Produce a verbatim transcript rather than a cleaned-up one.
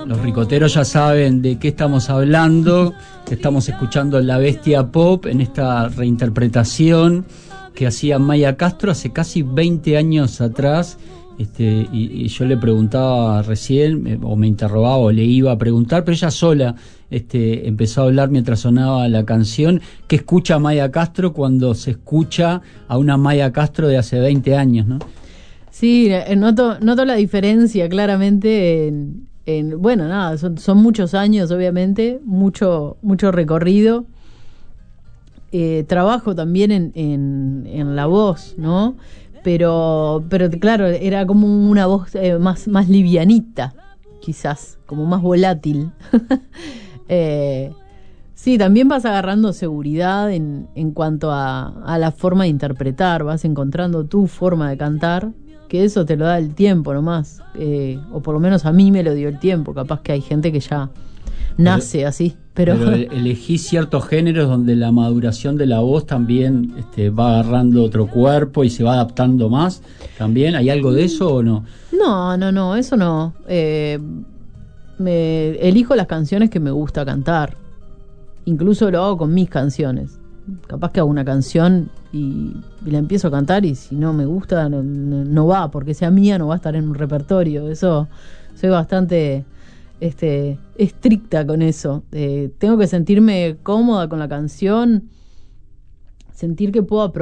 Los ricoteros ya saben de qué estamos hablando. Estamos escuchando La Bestia Pop en esta reinterpretación que hacía Maya Castro hace casi veinte años atrás. Este, y, y yo le preguntaba recién, o me interrogaba, o le iba a preguntar, pero ella sola este, empezó a hablar mientras sonaba la canción. ¿Qué escucha Maya Castro cuando se escucha a una Maya Castro de hace veinte años, no? Sí, noto, noto la diferencia claramente en, en bueno, nada, son, son muchos años, obviamente, mucho, mucho recorrido. Eh, trabajo también en, en, en la voz, ¿no? Pero, pero claro, era como una voz eh, más, más livianita, quizás, como más volátil. eh, sí, también vas agarrando seguridad en, en cuanto a, a la forma de interpretar, vas encontrando tu forma de cantar, que eso te lo da el tiempo nomás, eh, o por lo menos a mí me lo dio el tiempo, capaz que hay gente que ya nace pero, así. Pero, pero elegí ciertos géneros donde la maduración de la voz también este, va agarrando otro cuerpo y se va adaptando más. ¿También hay algo de eso o no? No, no, no, eso no. Eh, me elijo las canciones que me gusta cantar. Incluso lo hago con mis canciones. Capaz que hago una canción y, y la empiezo a cantar y si no me gusta no, no, no va, porque sea mía no va a estar en un repertorio. Eso soy bastante... Este, estricta con eso. Eh, tengo que sentirme cómoda con la canción, sentir que puedo